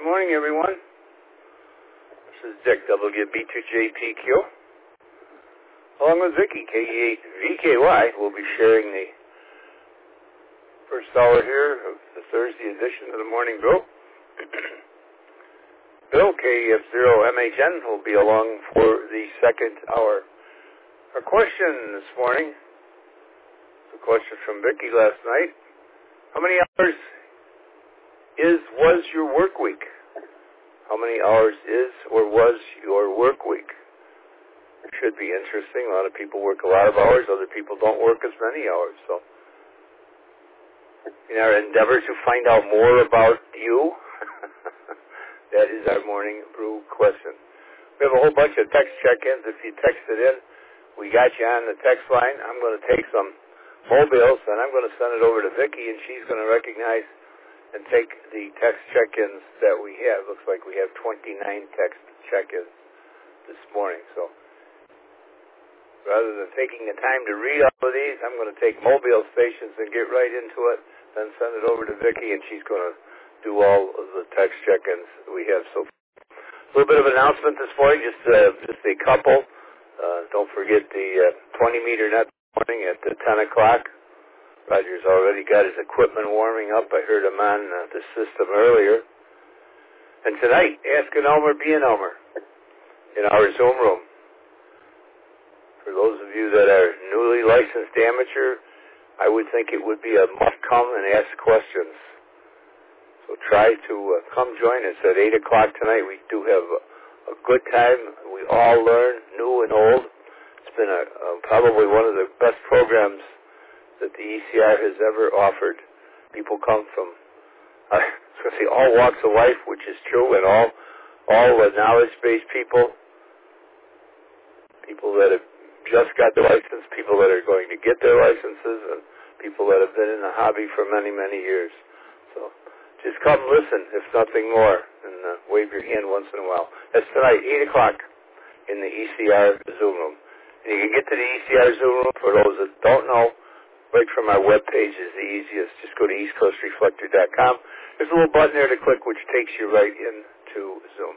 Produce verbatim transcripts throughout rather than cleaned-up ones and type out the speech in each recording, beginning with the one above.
morning, everyone. This is Dick, W B two J P Q. Along with Vicky, K E eight V K Y, we'll be sharing the first hour here of the Thursday edition of the Morning Brew. Bill, K E F zero M H N, will be along for the second hour. Our question this morning, the question from Vicky last night, how many hours is was your work week? How many hours is or was your work week? It should be interesting. A lot of people work a lot of hours. Other people don't work as many hours. So, in our endeavor to find out more about you, that is our morning brew question. We have a whole bunch of text check-ins. If you text it in, we got you on the text line. I'm going to take some mobiles, and I'm going to send it over to Vicky, and she's going to recognize and take the text check-ins that we have. Looks like we have twenty-nine text check-ins this morning. So rather than taking the time to read all of these, I'm going to take mobile stations and get right into it, then send it over to Vicky, and she's going to do all of the text check-ins that we have so far. A little bit of an announcement this morning, just uh, just a couple. Uh, don't forget the uh, twenty meter net this morning at uh, ten o'clock. Roger's already got his equipment warming up. I heard him on uh, the system earlier. And tonight, Ask an Elmer, Be an Elmer in our Zoom room. For those of you that are newly licensed amateur, I would think it would be a must come and ask questions. So try to uh, come join us at eight o'clock tonight. We do have a, a good time. We all learn, new and old. It's been a, a, probably one of the best programs that the E C R has ever offered. People come from, uh, I was going to say, all walks of life, which is true, and all all uh, knowledge-based people, people that have just got their license, people that are going to get their licenses, and people that have been in the hobby for many, many years. So just come listen, if nothing more, and uh, wave your hand once in a while. That's tonight, eight o'clock, in the E C R Zoom room. And you can get to the E C R Zoom room, for those that don't know, right from our webpage is the easiest. Just go to east coast reflector dot com. There's a little button there to click, which takes you right into Zoom.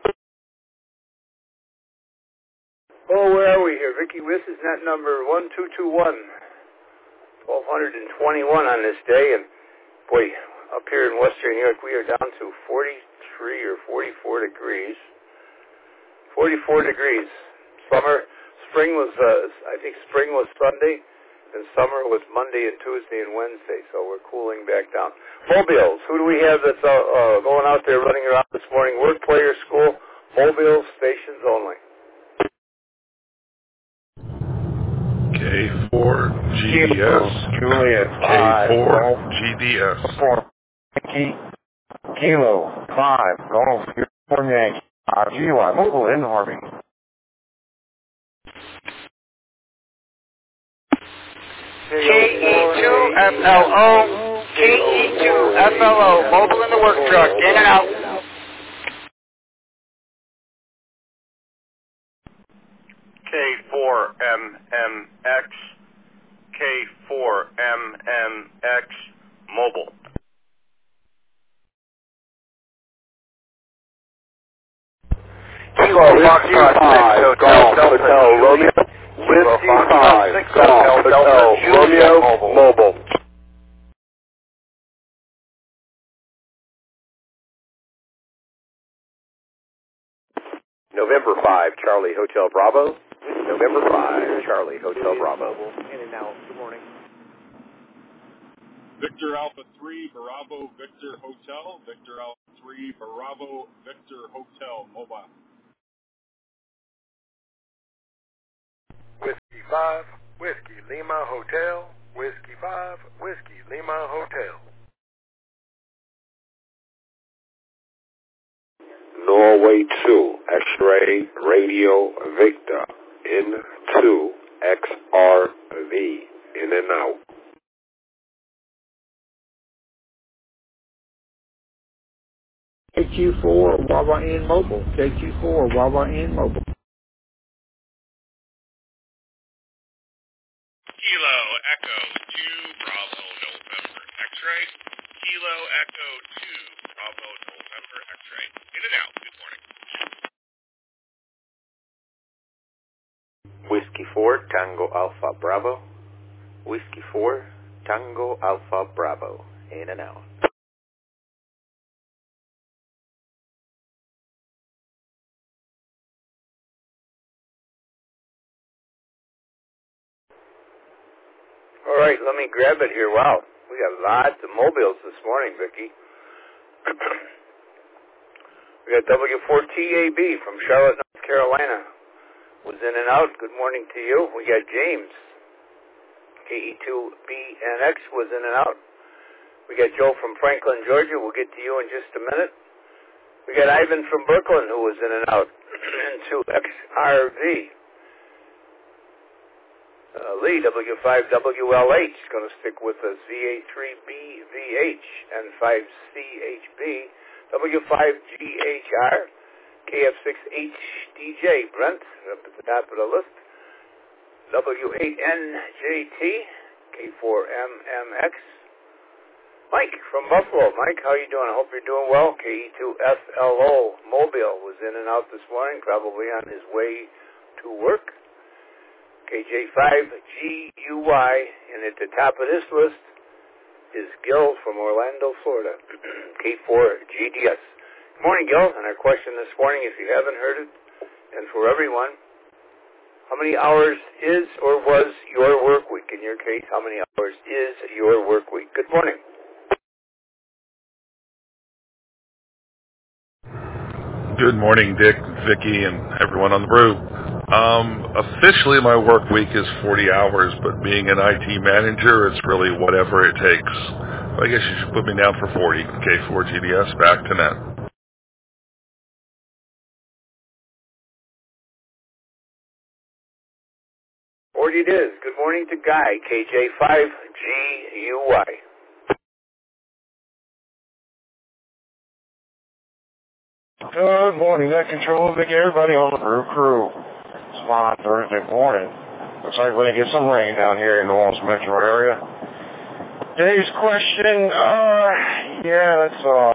Oh, where are we here? Vicky, this is net number one two two one. twelve twenty-one on this day. And, boy, up here in western New York, we are down to forty-three or forty-four degrees. forty-four degrees. Summer, spring was, uh, I think spring was Sunday. And summer was Monday and Tuesday and Wednesday, so we're cooling back down. Mobiles, who do we have that's uh, uh, going out there running around this morning? Work, player, school, mobile stations only. K four G D S. Juliet. K four G D S. four Kilo five Golf Uniform Yankee. G Y Mobile in Harvey. K E two F L O, K E two F L O, mobile in the work truck, in and out. K four M M X, K four M M X, mobile. Kilo Foxtrot six Hotel Hotel Romeo. Whiskey five Golf Hotel Romeo Mobile. November five Charlie Hotel Bravo. November five Charlie Hotel Bravo. In and out. Good morning. Victor Alpha three Bravo Victor Hotel. Victor Alpha three Bravo Victor Hotel Mobile. Whiskey five, Whiskey Lima Hotel, Whiskey five, Whiskey Lima Hotel. Norway two, X-ray Radio Victor, N two, X R V, in and out. K Q four, Wawa N Mobile, K Q four, Wawa N Mobile. Kilo Echo two Bravo November X-ray. Kilo Echo two Bravo November X-ray. X-ray. In and out. Good morning. Whiskey four, Tango Alpha Bravo. Whiskey four, Tango Alpha Bravo. In and out. All right, let me grab it here. Wow, we got lots of mobiles this morning, Vicki. We got W four T A B from Charlotte, North Carolina. Was in and out. Good morning to you. We got James. K E two B N X was in and out. We got Joe from Franklin, Georgia. We'll get to you in just a minute. We got Ivan from Brooklyn who was in and out into X R V. Uh, Lee, W five W L H, is going to stick with us. Z A three B V H and five C H B. W five G H R, K F six H D J, Brent, up at the top of the list. W eight N J T, K four M M X. Mike from Buffalo. Mike, how you doing? I hope you're doing well. K E two F L O, Mobile, was in and out this morning, probably on his way to work. K J five G U Y, and at the top of this list is Gil from Orlando, Florida. K four G D S. Good morning, Gil. And our question this morning, if you haven't heard it, and for everyone, how many hours is or was your work week? In your case, how many hours is your work week? Good morning. Good morning, Dick, Vicki, and everyone on the brew. Um, officially, my work week is forty hours, but being an I T manager, it's really whatever it takes. I guess you should put me down for forty. K four G D S, back to net. forty it is. Good morning to Guy, K J five G U Y. Good morning, Net Control, Vic, everybody on the brew crew. It's fine Thursday morning. Looks like we're going to get some rain down here in the New Orleans metro area. Today's question, uh, yeah, that's, um,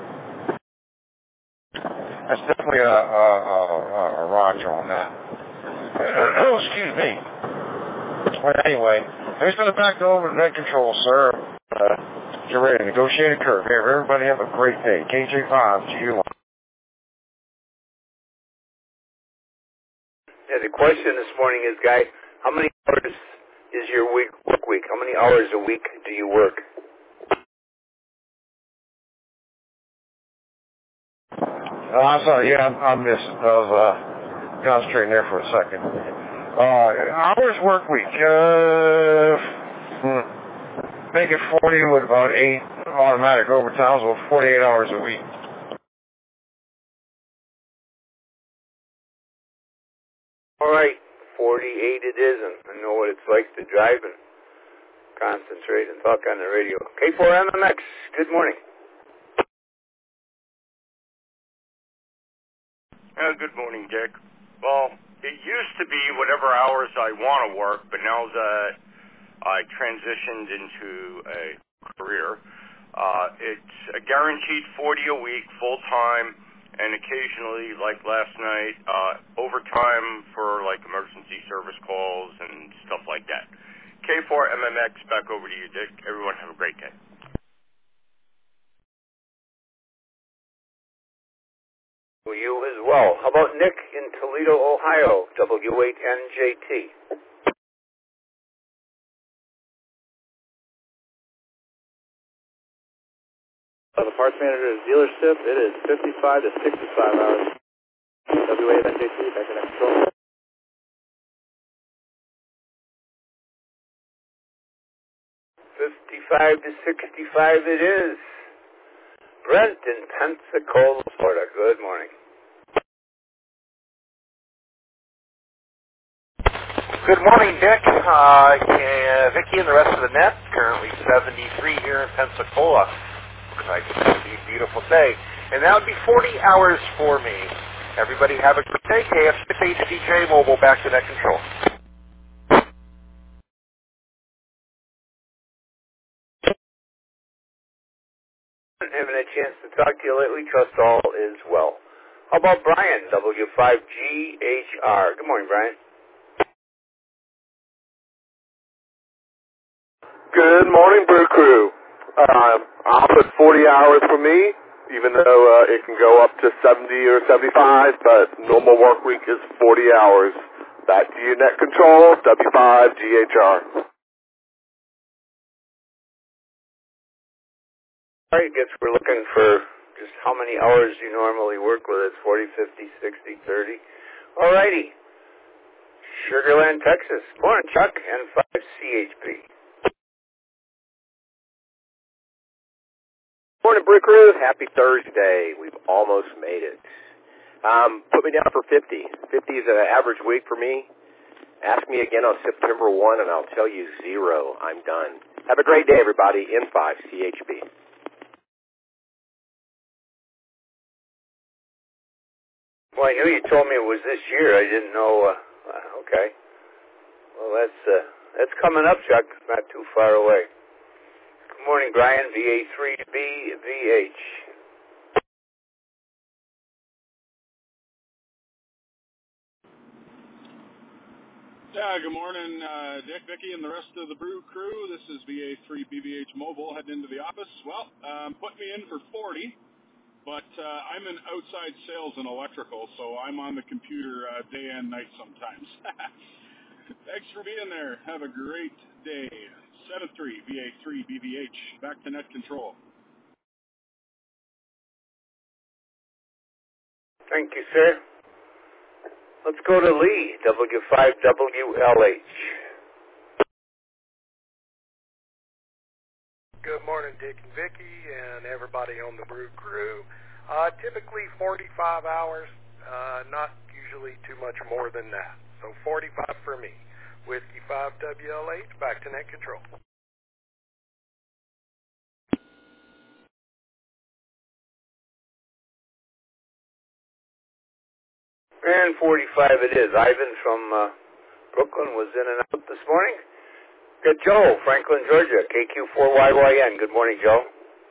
that's definitely a, a, a, a roger on that. Oh, excuse me. But anyway, thanks for the back over to Net Control, sir. Uh, get ready to negotiate a curve here. Everybody have a great day. K J five G U Y. Yeah, the question this morning is, Guy, how many hours is your week work week? How many hours a week do you work? Oh, I'm sorry. Yeah, I, I missed it. I was uh, concentrating there for a second. Uh, hours work week. Uh, hmm, make it forty with about eight automatic overtimes, well, forty-eight hours a week. All right, forty-eight it is, and I know what it's like to drive and concentrate and talk on the radio. K four M M X, good morning. Uh, good morning, Dick. Well, it used to be whatever hours I want to work, but now that I transitioned into a career, uh, it's a guaranteed forty a week, full-time, and occasionally, like last night, uh, overtime for like emergency service calls and stuff like that. K four M M X, back over to you, Dick. Everyone have a great day. Well, you as well. How about Nick in Toledo, Ohio, W eight N J T? Uh, the parts manager's dealership, it is fifty-five to sixty-five hours. W eight N J T, back in control. fifty-five to sixty-five it is. Brent in Pensacola, Florida. Good morning. Good morning, Dick. Uh, yeah, Vicki and the rest of the net. Currently seventy-three here in Pensacola. Looks like it's going to be a beautiful day. And that would be forty hours for me. Everybody have a good day. K F six H D J Mobile, back to Net Control. haven't having a chance to talk to you lately. Trust all is well. How about Brian, W five G H R? Good morning, Brian. Good morning, Brew Crew. Uh, I'll put forty hours for me, even though uh, it can go up to seventy or seventy-five, but normal work week is forty hours. Back to you, Net Control, W five G H R. All right, I guess we're looking for just how many hours you normally work with. It's forty, fifty, sixty, thirty. All righty. Sugarland, Texas. Morning, Chuck, N five C H P. Morning, Brick Crew. Happy Thursday. We've almost made it. Um, put me down for fifty. fifty is an average week for me. Ask me again on September first, and I'll tell you zero. I'm done. Have a great day, everybody. N five C H P. Well, I knew you told me it was this year. I didn't know. Uh, uh, okay. Well, that's uh, that's coming up, Chuck. It's not too far away. Good morning, Brian. V A three B V H. Yeah, good morning, uh, Dick, Vicky, and the rest of the Brew Crew. This is V A three B V H Mobile heading into the office. Well, um, put me in for forty. But uh, I'm in outside sales and electrical, so I'm on the computer uh, day and night sometimes. Thanks for being there. Have a great day. seven three V A three B V H. Back to Net Control. Thank you, sir. Let's go to Lee, W five W L H. Good morning, Dick and Vicky, and everybody on the Brew Crew. Uh, typically forty-five hours, uh, not usually too much more than that. So forty-five for me. Whiskey five W L H, back to Net Control. And forty-five it is. Ivan from uh, Brooklyn was in and out this morning. Good Joe, Franklin, Georgia, K Q four Y Y N. Good morning, Joe.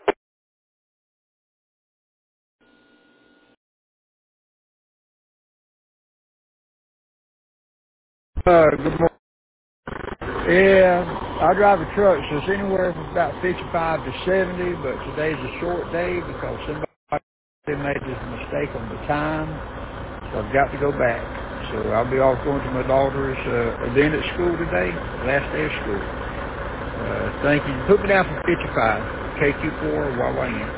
Uh, good morning. Yeah, I drive a truck, so it's anywhere from about fifty-five to seventy, but today's a short day because somebody made this mistake on the time, so I've got to go back. So I'll be off going to my daughter's uh, event at school today, last day of school. Uh, thank you. Put me down for fifty-five, K Q four Y Y N.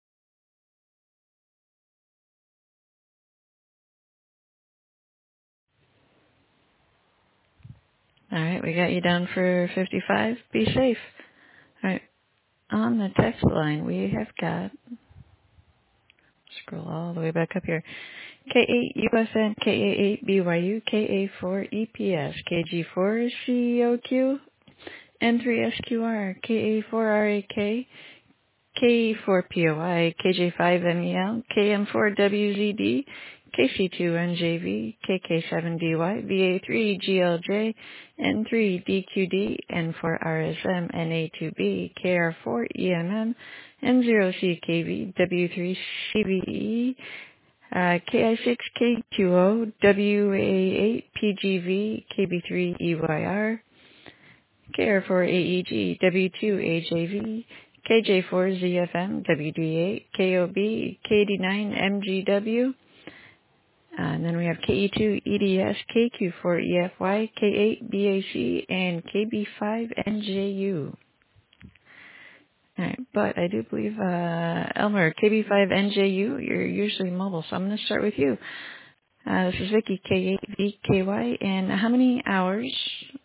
All right, we got you down for fifty-five. Be safe. All right, on the text line, we have got, scroll all the way back up here, K eight U S N, K A eight B Y U, K A four E P S, K G four C O Q, N three S Q R, K A four R A K, K E four P O I, K J five M E L, K M four W Z D, K C two N J V, K K seven D Y, V A three G L J, N three D Q D, N four R S M, N A two B, K R four E M M, N zero C K V, W three C V E, uh, K I six K Q O, W A eight P G V, K B three E Y R, K R four A E G, W two A J V, K J four Z F M, W D eight, K O B, K D nine M G W, and then we have K E two E D S, K Q four E F Y, K eight B A C, and K B five N J U. All right, but I do believe, uh, Elmer, K B five N J U, you're usually mobile, so I'm going to start with you. Uh, this is Vicky, K eight V K Y, and how many hours